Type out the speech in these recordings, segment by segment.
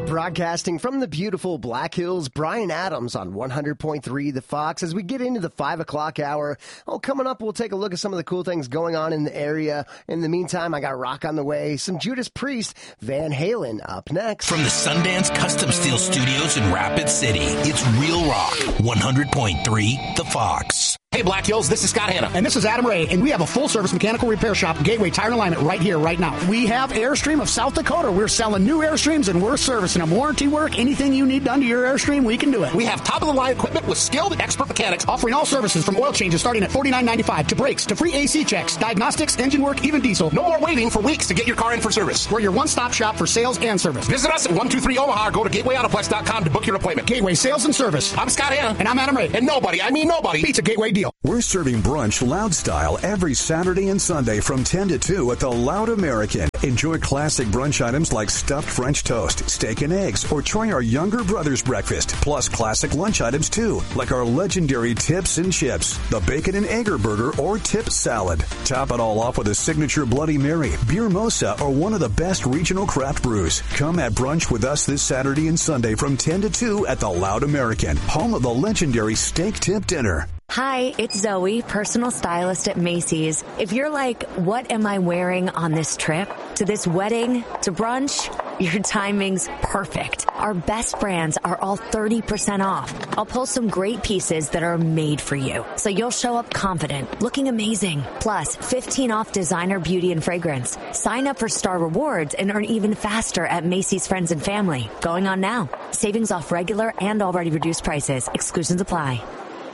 Broadcasting from the beautiful Black Hills, Brian Adams on 100.3 The Fox. As we get into the 5 o'clock hour, coming up, we'll take a look at some of the cool things going on in the area. In the meantime, I got rock on the way, some Judas Priest, Van Halen up next. From the Sundance Custom Steel Studios in Rapid City, it's Real Rock, 100.3 The Fox. Hey, Black Hills, this is Scott Hanna. And this is Adam Ray, and we have a full-service mechanical repair shop, Gateway Tire and Alignment, right here, right now. We have Airstream of South Dakota. We're selling new Airstreams, and we're servicing them. Warranty work, anything you need done to your Airstream, we can do it. We have top-of-the-line equipment with skilled and expert mechanics. Offering all services from oil changes starting at $49.95 to brakes, to free AC checks, diagnostics, engine work, even diesel. No more waiting for weeks to get your car in for service. We're your one-stop shop for sales and service. Visit us at 123 Omaha or go to GatewayAutoplex.com to book your appointment. Gateway Sales and Service. I'm Scott Hanna. And I'm Adam Ray. And nobody, I mean nobody, beats a Gateway deal. We're serving brunch loud style every Saturday and Sunday from 10 to 2 at the Loud American. Enjoy classic brunch items like stuffed French toast, steak and eggs, or try our younger brother's breakfast, plus classic lunch items too, like our legendary tips and chips, the bacon and egger burger or tip salad. Top it all off with a signature Bloody Mary, beer mosa, or one of the best regional craft brews. Come at brunch with us this Saturday and Sunday from 10 to 2 at the Loud American, home of the legendary steak tip dinner. Hi, it's Zoe, personal stylist at Macy's. If you're like, what am I wearing on this trip? To this wedding? To brunch? Your timing's perfect. Our best brands are all 30% off. I'll pull some great pieces that are made for you, so you'll show up confident, looking amazing. Plus, 15 off designer beauty and fragrance. Sign up for Star Rewards and earn even faster at Macy's Friends and Family. Going on now. Savings off regular and already reduced prices. Exclusions apply.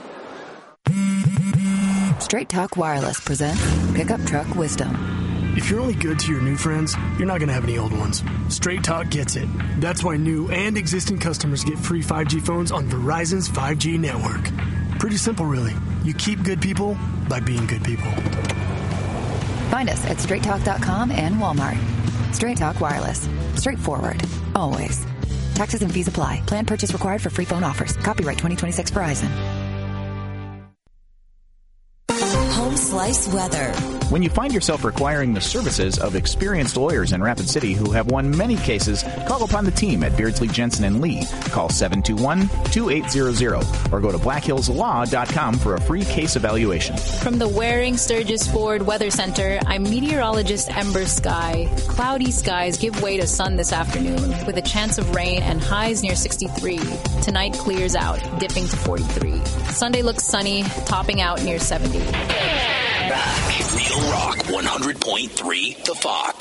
Straight Talk Wireless presents Pickup Truck Wisdom. If you're only good to your new friends, you're not going to have any old ones. Straight Talk gets it. That's why new and existing customers get free 5G phones on Verizon's 5G network. Pretty simple, really. You keep good people by being good people. Find us at straighttalk.com and Walmart. Straight Talk Wireless. Straightforward. Always. Taxes and fees apply. Plan purchase required for free phone offers. Copyright 2026 Verizon. Slice weather. When you find yourself requiring the services of experienced lawyers in Rapid City who have won many cases, call upon the team at Beardsley, Jensen & Lee. Call 721-2800 or go to blackhillslaw.com for a free case evaluation. From the Waring Sturgis Ford Weather Center, I'm meteorologist Ember Sky. Cloudy skies give way to sun this afternoon with a chance of rain and highs near 63. Tonight clears out, dipping to 43. Sunday looks sunny, topping out near 70. Back. Real Rock 100.3 The Fox.